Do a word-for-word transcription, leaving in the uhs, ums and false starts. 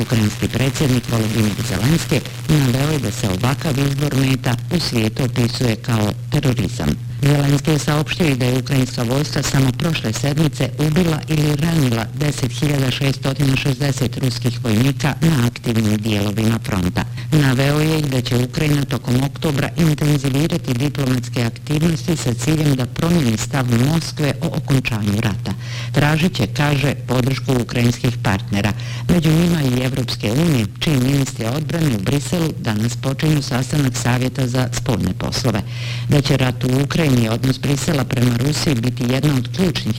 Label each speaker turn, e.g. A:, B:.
A: Ukrajinski predsjednik Volodymyr Zelenski naveo je da se ovakav izbor meta u svijetu opisuje kao terorizam. Zelenski je saopštio i da je ukrajinska vojska samo prošle sedmice ubila ili ranila deset hiljada šesto šezdeset ruskih vojnika na aktivnim dijelovima fronta. Naveo je i da će Ukrajina tokom oktobra intenzivirati diplomatske aktivnosti sa ciljem da promijeni stav Moskve o okončanju rata. Tražit će, kaže, podršku ukrajinskih partnera, među njima i Evropske unije, čiji ministri odbrane u Briselu danas počinju sastanak Savjeta za spoljne poslove. Da će rat u Ukrajini i odnos Brisela prema Rusiji biti jedna od ključnih